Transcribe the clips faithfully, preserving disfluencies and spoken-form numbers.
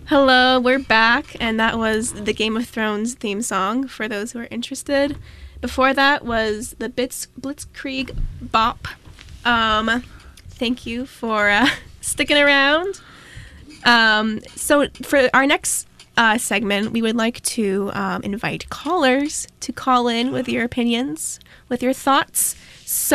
Hello, we're back, and that was the Game of Thrones theme song for those who are interested. Before that was the Blitz, Blitzkrieg Bop. Um, thank you for uh, sticking around. Um, so for our next uh, segment, we would like to um, invite callers to call in with your opinions, with your thoughts. So...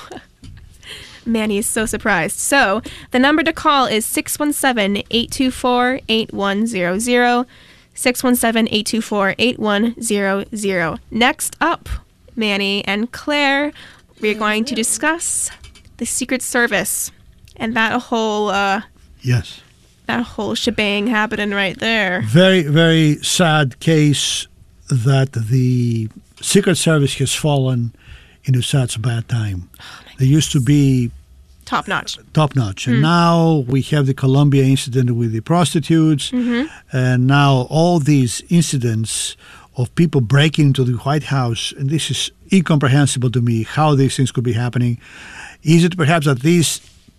Manny is so surprised. So, the number to call is six one seven, eight two four, eight one zero zero. six one seven, eight two four, eight one zero zero. Next up, Manny and Claire, we're going to discuss the Secret Service and that whole uh, yes, that whole shebang happening right there. Very, very sad case that the Secret Service has fallen into such a bad time. Oh they used to be top notch, top notch, and mm. now we have the Columbia incident with the prostitutes, mm-hmm. and now all these incidents of people breaking into the White House, and this is incomprehensible to me how these things could be happening. Is it perhaps that these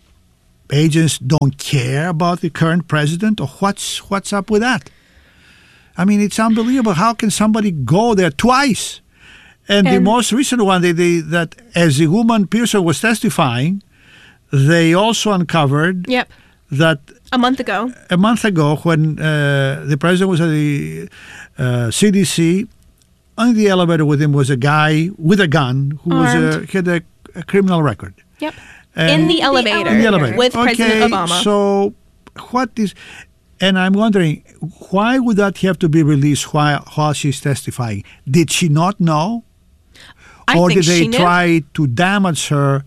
agents don't care about the current president, or what's what's up with that? I mean, it's unbelievable. How can somebody go there twice? And, and the most recent one, they, they, that as the woman Pearson was testifying, they also uncovered yep. that a month ago, a month ago, when uh, the president was at the uh, C D C, on the elevator with him was a guy with a gun who was a, had a, a criminal record. Yep. And in the elevator, in the elevator with okay, President Obama. So, what is? And I'm wondering, why would that have to be released while while she's testifying? Did she not know? I or think did they she knew. try to damage her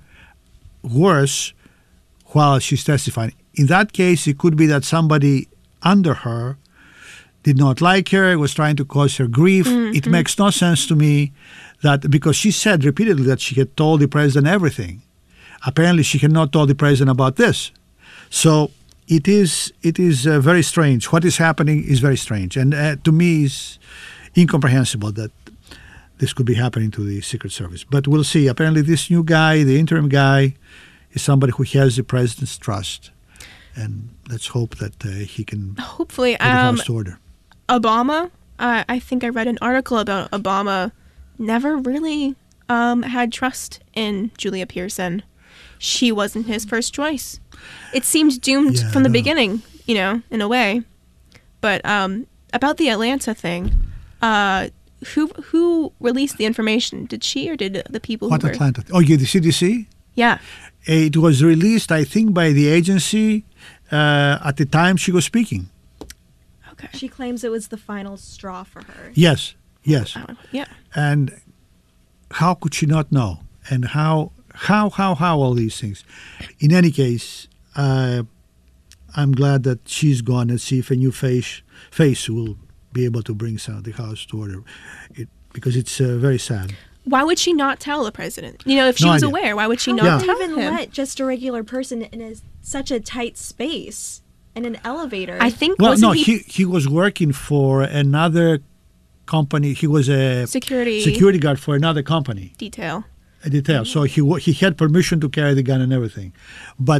worse while she's testifying? In that case, it could be that somebody under her did not like her, was trying to cause her grief. Mm-hmm. It makes no sense to me that, because she said repeatedly that she had told the president everything. Apparently, she had not told the president about this. So it is it is uh, very strange. What is happening is very strange. And uh, to me, it's incomprehensible that this could be happening to the Secret Service. But we'll see. Apparently this new guy, the interim guy, is somebody who has the president's trust. And let's hope that uh, he can hopefully put the um, house to order. Obama, uh, I think I read an article about Obama never really um, had trust in Julia Pearson. She wasn't his first choice. It seemed doomed yeah, from the no. beginning, you know, in a way. But um, about the Atlanta thing, uh, Who who released the information? Did she or did the people What who were... Atlanta? Oh, yeah, the C D C? Yeah. It was released, I think, by the agency uh, at the time she was speaking. Okay. She claims it was the final straw for her. Yes, yes. Oh, yeah. And how could she not know? And how, how, how, how all these things? In any case, uh, I'm glad that she's gone and see if a new face, face will be able to bring some of the house to order, it, because it's uh, very sad. Why would she not tell the president? You know, if she No was idea. aware, why would she How not Yeah. would tell they even him? let just a regular person in a, such a tight space in an elevator? I think Well, wasn't no, he, he, he was working for another company. He was a security security guard for another company. detail. A detail. So he wa- he had permission to carry the gun and everything, but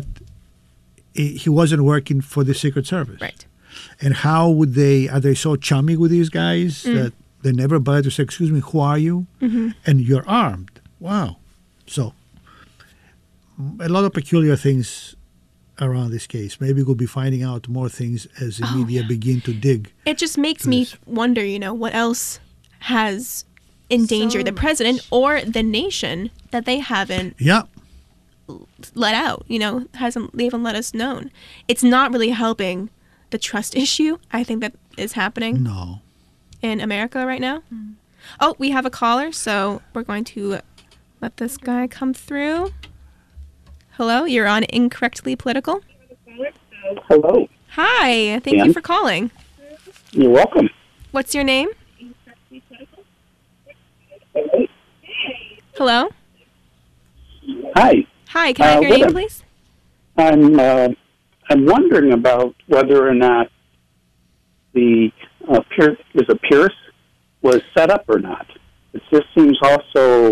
he he wasn't working for the Secret Service. Right. And how would they? Are they so chummy with these guys Mm. that they never bother to say, "Excuse me, who are you?" Mm-hmm. And you're armed. Wow. So a lot of peculiar things around this case. Maybe we'll be finding out more things as the Oh, media yeah. begin to dig. It just makes to me this. wonder, you know, what else has endangered So the president much. or the nation that they haven't Yeah. let out, you know, hasn't they haven't let us know. It's not really helping the trust issue, I think, that is happening No. in America right now. Oh, we have a caller, so we're going to let this guy come through. Hello, you're on Incorrectly Political. Hello. Hi, thank you And? for calling. You're welcome. What's your name? Hello? Hi. Hi, can I Uh, have your what name, a- please? I'm uh, I'm wondering about whether or not the uh, Pierce, is a Pierce was set up or not. It just seems also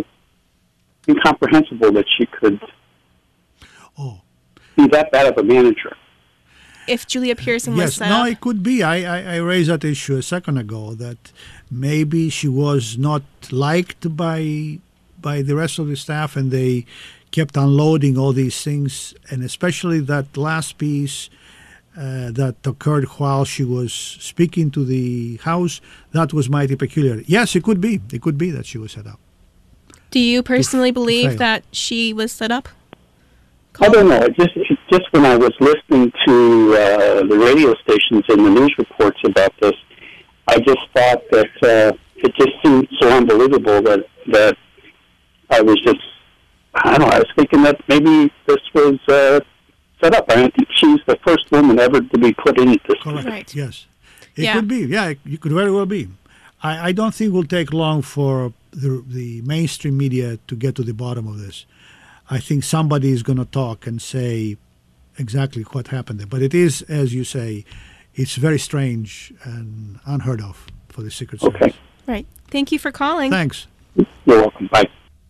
incomprehensible that she could Oh. be that bad of a manager. if Julia Pearson was Yes, set no, up? it could be. I, I, I raised that issue a second ago that maybe she was not liked by by the rest of the staff, and they kept unloading all these things, and especially that last piece uh, that occurred while she was speaking to the House. That was mighty peculiar. Yes, it could be. It could be that she was set up. Do you personally to believe fail. that she was set up? I don't know. It just it just when I was listening to uh, the radio stations and the news reports about this, I just thought that uh, it just seemed so unbelievable that that I was just I don't know. I was thinking that maybe this was uh, set up. I don't think she's the first woman ever to be put in this. Correct. Right. Yes. It Yeah. could be. Yeah, it, it could very well be. I, I don't think it will take long for the, the mainstream media to get to the bottom of this. I think somebody is going to talk and say exactly what happened there. But it is, as you say, it's very strange and unheard of for the Secret Service. Okay. Right. Thank you for calling. Thanks. You're welcome. Bye.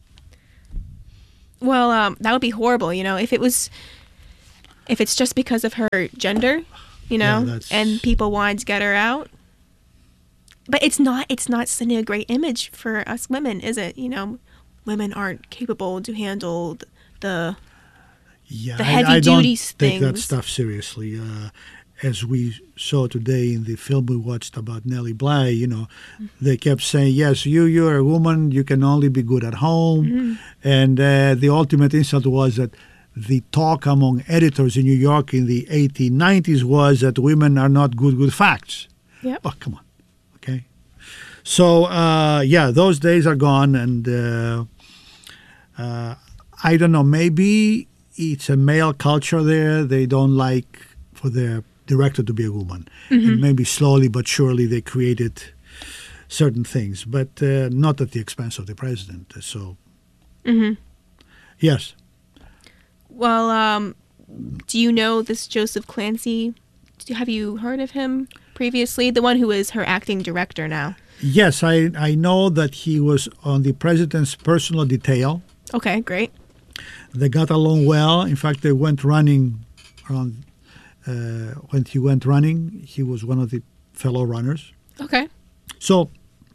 Well, um, that would be horrible, you know, if it was, if it's just because of her gender, you know, Yeah, that's- and people wanted to get her out. But it's not, it's not sending a great image for us women, is it? You know, women aren't capable to handle th- the, Yeah, The I, heavy I don't duty take that things. stuff seriously. Uh, as we saw today in the film we watched about Nellie Bly, you know, they kept saying, yes, you, you're a woman, you can only be good at home. Mm-hmm. And uh, the ultimate insult was that the talk among editors in New York in the eighteen nineties was that women are not good with facts. Yep. Oh, come on. Okay. So, uh, yeah, those days are gone. And uh, uh, I don't know, maybe it's a male culture there. They don't like for their director to be a woman. And maybe slowly but surely they created certain things, but uh, not at the expense of the president. So, Mm-hmm. yes. Well, um, do you know this Joseph Clancy? Do- Have you heard of him previously? The one who is her acting director now. Yes, I, I know that he was on the president's personal detail. Okay, great. They got along well. In fact, they went running around. Uh, when he went running, he was one of the fellow runners. Okay. So,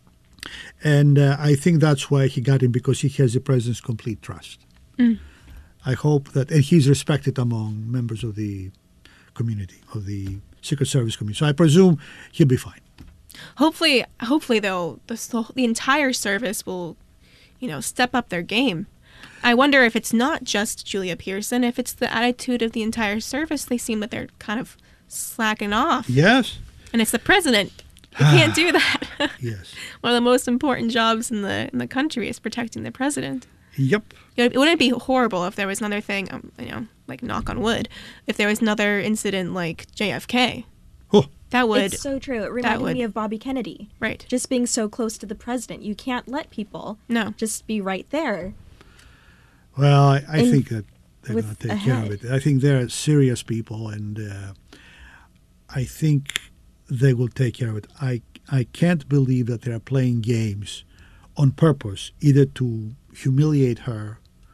and uh, I think that's why he got him, because he has the president's complete trust. Mm. I hope that, and he's respected among members of the community, of the Secret Service community. So I presume he'll be fine. Hopefully, hopefully though, the so- the entire service will, you know, step up their game. I wonder if it's not just Julia Pearson, if it's the attitude of the entire service. They seem that they're kind of slacking off, Yes, and it's the president. You can't do that. yes, One of the most important jobs in the in the country is protecting the president. yep. You know, it wouldn't be horrible if there was another thing, um, you know, like knock on wood, if there was another incident like J F K. Oh, That would, It's so true. It reminded would- me of Bobby Kennedy. right. Just being so close to the president. You can't let people No. just be right there. well, I, I And think that they're with going to a take care of head. it. I think they're serious people, and uh, I think they will take care of it. I I can't believe that they are playing games on purpose, either to humiliate her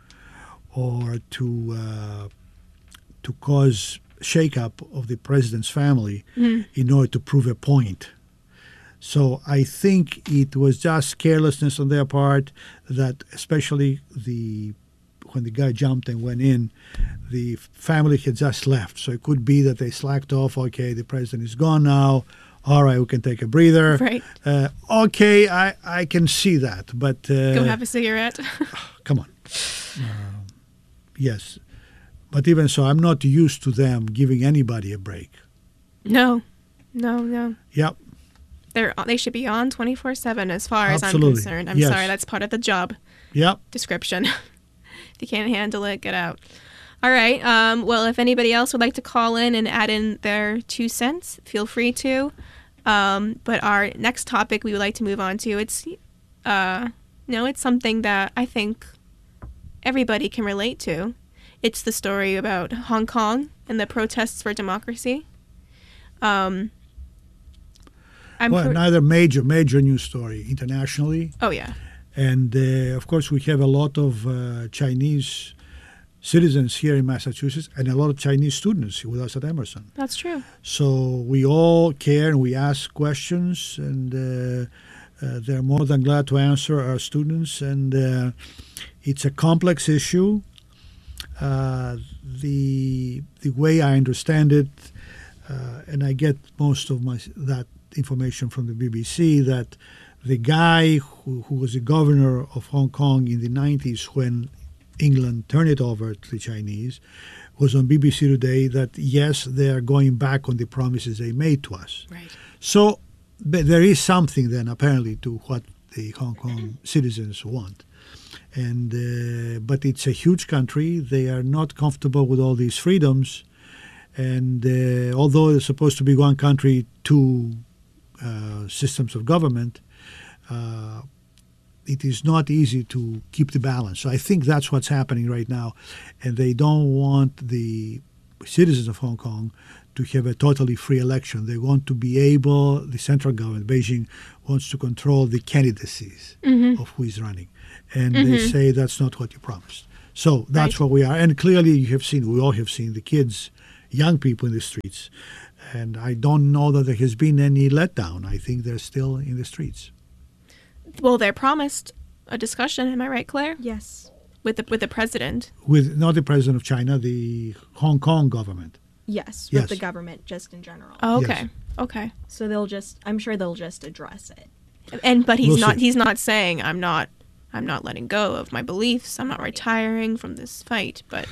or to uh, to cause shakeup of the president's family in order to prove a point. So I think it was just carelessness on their part, that especially the when the guy jumped and went in, the family had just left. So it could be that they slacked off. Okay, the president is gone now. All right, we can take a breather. Right. Uh, okay, I, I can see that, but uh, Go have a cigarette. come on. Uh, yes. But even so, I'm not used to them giving anybody a break. No, no, no. Yep. They're they should be on twenty-four seven as far as I'm Absolutely. concerned. I'm Yes. sorry, that's part of the job Yep. description. If you can't handle it, get out. All right. Um, well, if anybody else would like to call in and add in their two cents, feel free to. Um, but our next topic we would like to move on to, it's, uh, you know, it's something that I think everybody can relate to. It's the story about Hong Kong and the protests for democracy. Um, I'm Well, pre- another major, major news story internationally. oh, yeah. And uh, of course, we have a lot of uh, Chinese citizens here in Massachusetts and a lot of Chinese students with us at Emerson. That's true. So we all care and we ask questions, and uh, uh, they're more than glad to answer our students. And uh, it's a complex issue. Uh, the the way I understand it, uh, and I get most of my that information from the B B C, that the guy who, who was the governor of Hong Kong in the nineties when England turned it over to the Chinese was on B B C Today that, yes, they are going back on the promises they made to us. Right. So but there is something then apparently to what the Hong Kong citizens want. And uh, but it's a huge country. They are not comfortable with all these freedoms. And uh, although it's supposed to be one country, two uh, systems of government, uh, it is not easy to keep the balance. So I think that's what's happening right now. And they don't want the citizens of Hong Kong to have a totally free election. They want to be able, the central government, Beijing, wants to control the candidacies Mm-hmm. of who is running. And Mhm. they say that's not what you promised. So that's Right. what we are. And clearly you have seen, we all have seen the kids, young people in the streets. And I don't know that there has been any letdown. I think they're still in the streets. Well, they're promised a discussion. Am I right, Claire? Yes. With the with the president. With not the president of China, the Hong Kong government. Yes, Yes. with the government just in general. Oh, Yes. okay. Okay. So they'll just, I'm sure they'll just address it. And but he's We'll not see. he's not saying I'm not I'm not letting go of my beliefs. I'm not retiring from this fight, but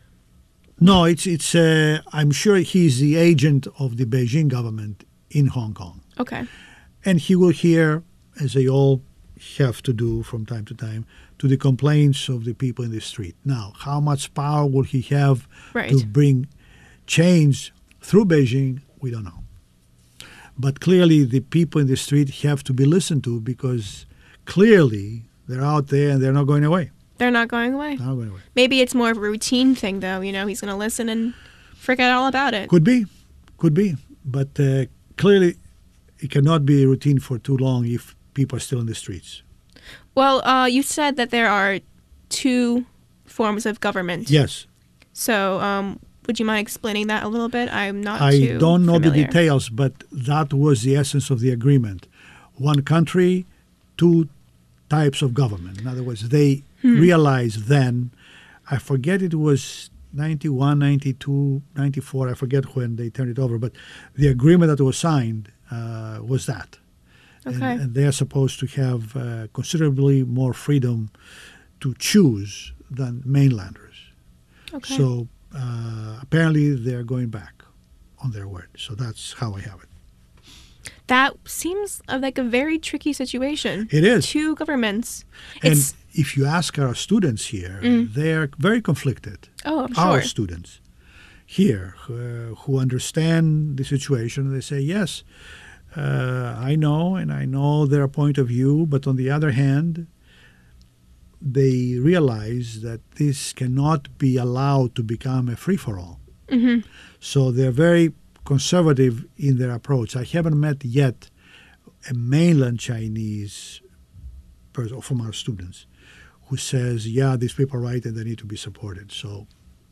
No, it's it's. Uh, I'm sure he's the agent of the Beijing government in Hong Kong, okay. and he will hear, as they all have to do from time to time, to the complaints of the people in the street. Now, how much power will he have Right. to bring change through Beijing? We don't know. But clearly, the people in the street have to be listened to because clearly they're out there and they're not going away. They're not going away. They're not going away. Maybe it's more of a routine thing though, you know, he's going to listen and forget all about it. Could be, could be, but uh, clearly it cannot be a routine for too long if people are still in the streets. Well, uh, you said that there are two forms of government. Yes, So, um, would you mind explaining that a little bit? I'm not I too don't know familiar. the details, but that was the essence of the agreement. One country, two types of government. In other words, they Hmm. realized then, I forget it was ninety-one, ninety-two, ninety-four, I forget when they turned it over, but the agreement that was signed uh, was that. And, Okay. and they are supposed to have uh, considerably more freedom to choose than mainlanders. Okay. So uh, apparently they're going back on their word. So that's how I have it. That seems uh, like a very tricky situation. It is. Two governments. And It's if you ask our students here, Mm. they're very conflicted. oh, I'm Our sure. students here uh, who understand the situation, they say, yes, uh, I know, and I know their point of view, but on the other hand, they realize that this cannot be allowed to become a free-for-all. hmm So they're very conservative in their approach. I haven't met yet a mainland Chinese person from our students who says, yeah, these people are right and they need to be supported. So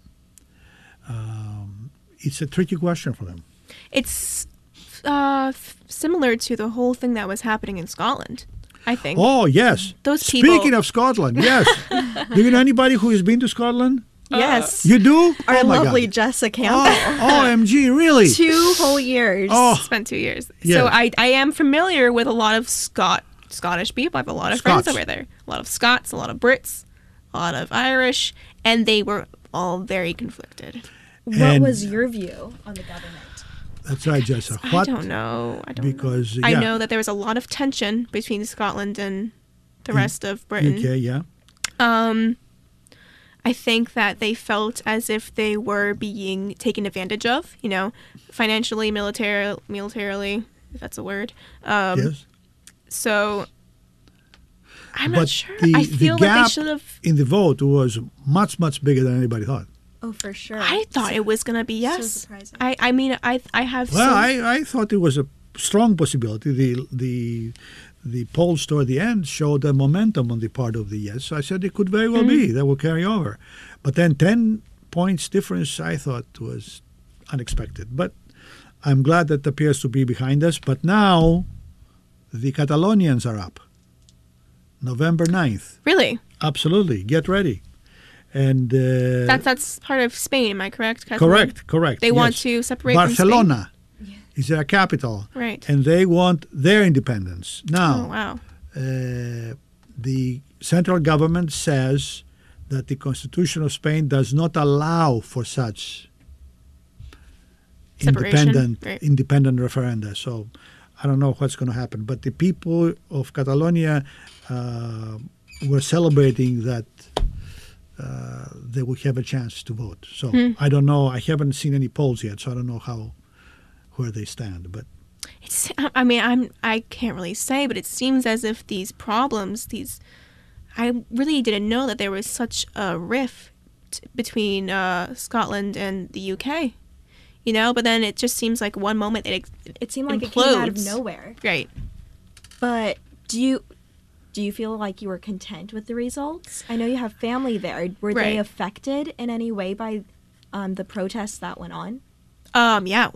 um, it's a tricky question for them. It's uh, f- similar to the whole thing that was happening in Scotland, I think. Oh, yes. Those people- Speaking of Scotland, yes. Do you know anybody who has been to Scotland? Yes. You do? Our oh, my lovely God. Jessa Campbell. Oh, O M G, really? Two whole years. Oh. Spent two years. Yeah. So I, I am familiar with a lot of Scot Scottish people. I have a lot of Scots. friends over there. A lot of Scots, a lot of Brits, a lot of Irish, and they were all very conflicted. What And- was your view on the government? That's right, Jessa. I What? don't know. I don't Because, know. I yeah. know that there was a lot of tension between Scotland and the rest of Britain. U K, yeah. Um, I think that they felt as if they were being taken advantage of, you know, financially, military, militarily, if that's a word. Um, yes. So I'm But not sure. the- I the feel that they gap should have. In the vote was much, much bigger than anybody thought. Oh, for sure. I thought it was gonna be yes. surprising. I, I mean, I I have. Well, some, I, I thought it was a strong possibility. The the the polls toward the end showed a momentum on the part of the yes. I said it could very well be that will carry over, But then ten points difference, I thought was unexpected. But I'm glad that appears to be behind us. But now the Catalonians are up. November ninth. Really? Absolutely. Get ready. And uh, That's that's part of Spain, am I correct? Catalonia? correct, correct. They want yes. to separate Barcelona is their capital. from Spain? Right. And they want their independence. Now, Oh, wow. uh, the central government says that the Constitution of Spain does not allow for such Separation, independent right. independent referenda. So I don't know what's going to happen. But the people of Catalonia uh, were celebrating that uh, they would have a chance to vote. So Hmm. I don't know. I haven't seen any polls yet, so I don't know how where they stand. But It's, I mean, I'm I can't really say, but it seems as if these problems, these, I really didn't know that there was such a rift between uh, Scotland and the U K. You know, but then it just seems like one moment it, ex- It seemed like it came out of implodes. nowhere. Right. But do you do you feel like you were content with the results? I know you have family there. Were they Right. affected in any way by um, the protests that went on? Um. Yeah.